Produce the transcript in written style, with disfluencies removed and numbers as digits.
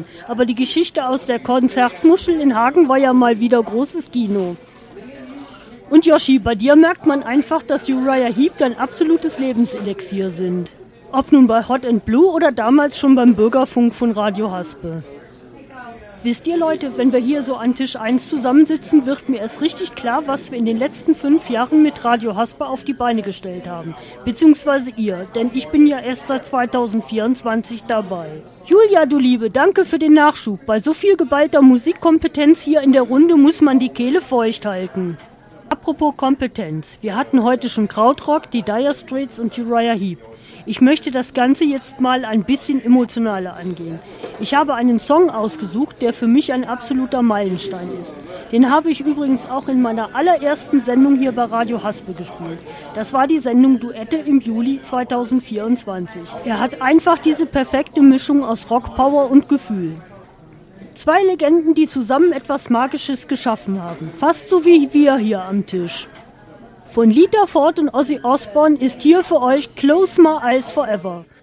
Aber die Geschichte aus der Konzertmuschel in Hagen war ja mal wieder großes Kino. Und Yoshi, bei dir merkt man einfach, dass Uriah Heep dein absolutes Lebenselixier sind. Ob nun bei Hot and Blue oder damals schon beim Bürgerfunk von Radio Haspe. Wisst ihr Leute, wenn wir hier so an Tisch 1 zusammensitzen, wird mir erst richtig klar, was wir in den letzten 5 Jahren mit Radio Haspe auf die Beine gestellt haben. Beziehungsweise ihr, denn ich bin ja erst seit 2024 dabei. Julia, du Liebe, danke für den Nachschub. Bei so viel geballter Musikkompetenz hier in der Runde muss man die Kehle feucht halten. Apropos Kompetenz, wir hatten heute schon Krautrock, die Dire Straits und Uriah Heep. Ich möchte das Ganze jetzt mal ein bisschen emotionaler angehen. Ich habe einen Song ausgesucht, der für mich ein absoluter Meilenstein ist. Den habe ich übrigens auch in meiner allerersten Sendung hier bei Radio Haspe gespielt. Das war die Sendung Duette im Juli 2024. Er hat einfach diese perfekte Mischung aus Rockpower und Gefühl. 2 Legenden, die zusammen etwas Magisches geschaffen haben. Fast so wie wir hier am Tisch. Von Lita Ford und Ozzy Osbourne ist hier für euch Close My Eyes Forever.